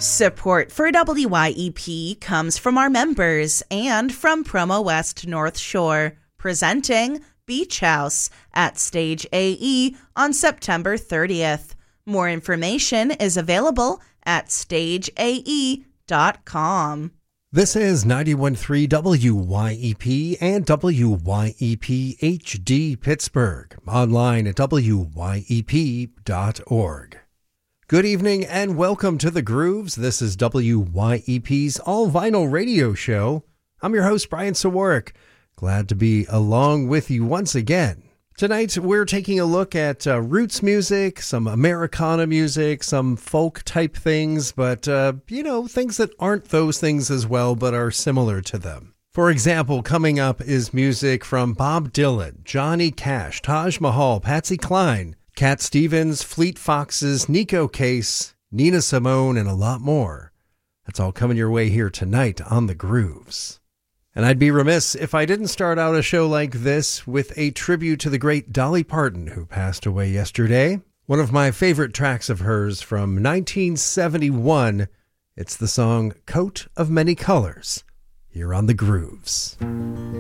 Support for WYEP comes from our members and from Promo West North Shore, presenting Beach House at Stage AE on September 30th. More information is available at stageae.com. This is 91.3 WYEP and WYEP HD Pittsburgh, online at wyep.org. Good evening and welcome to The Grooves. This is WYEP's all-vinyl radio show. I'm your host, Brian Sawarek. Glad to be along with you once again. Tonight, we're taking a look at roots music, some Americana music, some folk-type things, but, things that aren't those things as well, but are similar to them. For example, coming up is music from Bob Dylan, Johnny Cash, Taj Mahal, Patsy Cline, Cat Stevens, Fleet Foxes, Nico Case, Nina Simone, and a lot more. That's all coming your way here tonight on The Grooves. And I'd be remiss if I didn't start out a show like this with a tribute to the great Dolly Parton, who passed away yesterday. One of my favorite tracks of hers from 1971. It's the song Coat of Many Colors, here on The Grooves.